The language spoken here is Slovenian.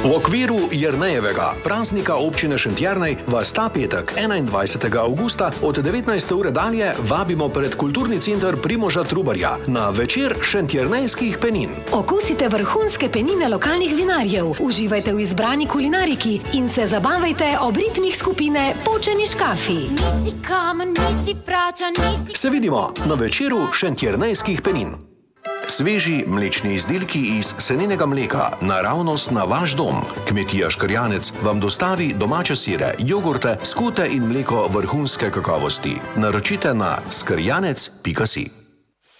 V okviru Jernejevega praznika občine Šentjernej vas ta petek, 21. avgusta od 19. ure dalje vabimo pred kulturni center Primoža Trubarja na večer šentjernejskih penin. Okusite vrhunske penine lokalnih vinarjev, uživajte v izbrani kulinariki in se zabavajte ob ritmih skupine Počeni škafi. Nisi kamen, nisi frača, nisi... Se vidimo na večeru šentjernejskih penin. Sveži mlečni izdelki iz senenega mleka, naravnost na vaš dom. Kmetija Škrjanec vam dostavi domače sire, jogurte, skute in mleko vrhunske kakovosti. Naročite na skrjanec.si.